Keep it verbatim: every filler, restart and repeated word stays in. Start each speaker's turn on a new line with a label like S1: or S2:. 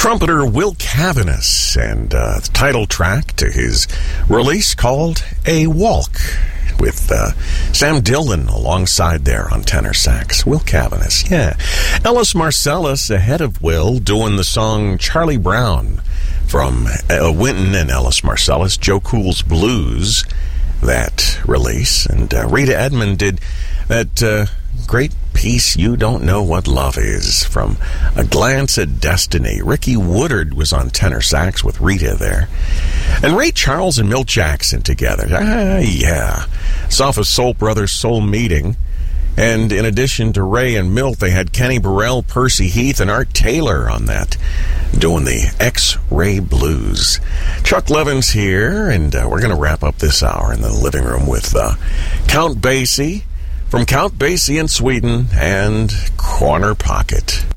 S1: Trumpeter Will Cavanis, and uh, the title track to his release called A Walk, with uh, Sam Dillon alongside there on tenor sax. Will Cavanis, yeah. Ellis Marsalis ahead of Will doing the song Charlie Brown from uh, Wynton and Ellis Marsalis, Joe Cool's Blues, that release. And uh, Rita Edmond did that uh, great piece, You Don't Know What Love Is, from A Glance at Destiny. Ricky Woodard was on tenor sax with Rita there. And Ray Charles and Milt Jackson together. Ah, yeah. It's off of Soul Brothers Soul Meeting. And in addition to Ray and Milt, they had Kenny Burrell, Percy Heath, and Art Taylor on that, doing the X-Ray Blues. Chuck Levins here, and uh, we're going to wrap up this hour in the living room with uh, Count Basie, from Count Basie in Sweden, and Corner Pocket.